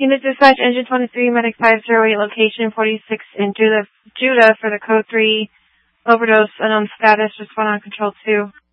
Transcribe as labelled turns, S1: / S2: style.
S1: Unit Dispatch, Engine 23, Medic 508, location 46 in Judah for the Code 3 overdose, unknown status, respond on Control 2.